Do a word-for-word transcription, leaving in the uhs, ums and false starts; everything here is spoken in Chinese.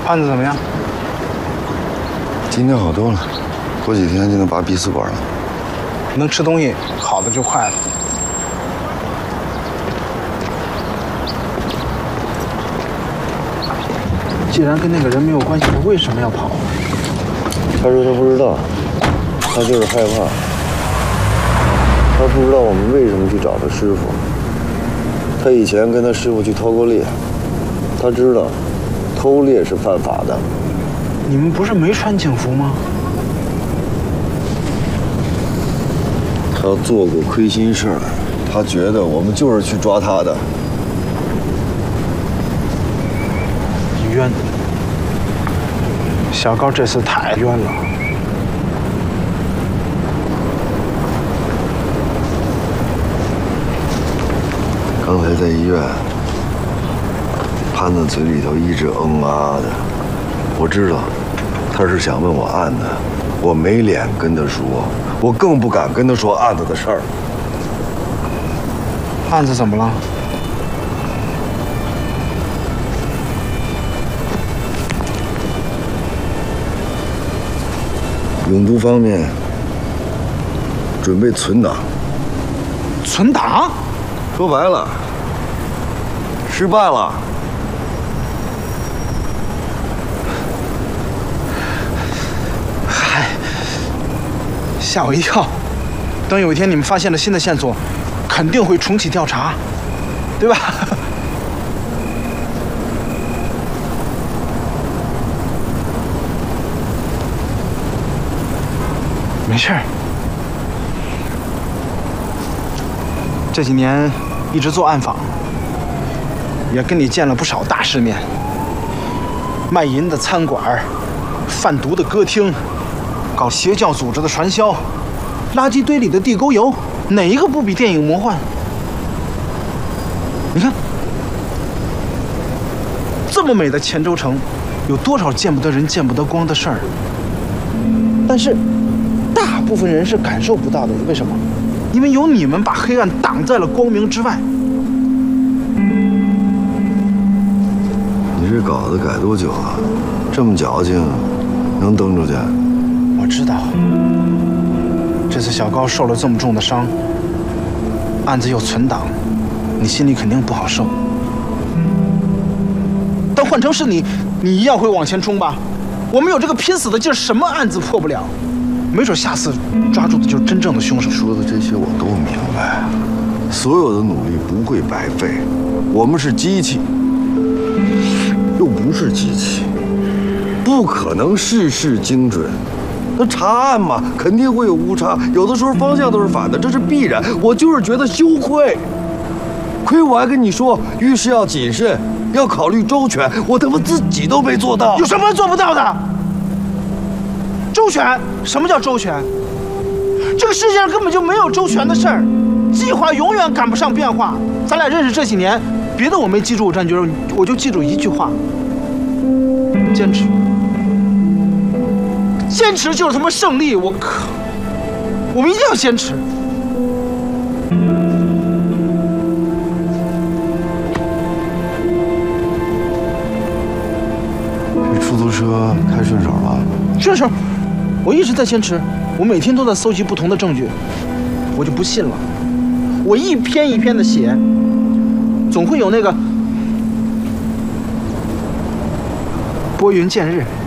案子怎么样？ 今天好多了，过几天就能拔鼻饲管了。 能吃东西，好的就快了。既然跟那个人没有关系，他为什么要跑？ 他说他不知道，他就是害怕。他不知道我们为什么去找他师傅。他以前跟他师傅去偷过猎，他知道偷猎是犯法的。 你们不是没穿警服吗？ 他做过亏心事儿，他觉得我们就是去抓他的。 冤！小高这次太冤了。 刚才在医院，潘子嘴里头一直嗯啊的，我知道他是想问我案子，我没脸跟他说，我更不敢跟他说案子的事儿。 案子怎么了？ 永都方面准备存档。 存档？ 说白了，失败了。 嗨，吓我一跳。等有一天你们发现了新的线索，肯定会重启调查，对吧？没事儿。这几年一直做暗访，也跟你见了不少大世面。卖淫的餐馆，贩毒的歌厅，搞邪教组织的传销，垃圾堆里的地沟油，哪一个不比电影魔幻？你看，这么美的黔州城，有多少见不得人、见不得光的事儿？但是，大部分人是感受不到的。为什么？因为有你们把黑暗挡在了光明之外。 你这稿子改多久了？这么矫情，能登出去？ 我知道，这次小高受了这么重的伤，案子又存档，你心里肯定不好受。但换成是你，你一样会往前冲吧？我们有这个拼死的劲儿，什么案子破不了？没准下次抓住的就是真正的凶手。 说的这些我都明白，所有的努力不会白费。我们是机器，又不是机器，不可能事事精准。那查案嘛，肯定会有误差，有的时候方向都是反的，这是必然。我就是觉得羞愧，亏我还跟你说遇事要谨慎，要考虑周全，我他妈自己都没做到。 有什么做不到的？周全？什么叫周全？这个世界上根本就没有周全的事儿，计划永远赶不上变化。咱俩认识这几年，别的我没记住，战军，我就记住一句话：坚持。坚持就是他妈胜利！我靠，我们一定要坚持。 这出租车开顺手了？ 顺手。我一直在坚持，我每天都在搜集不同的证据，我就不信了。我一篇一篇的写，总会有那个拨云见日。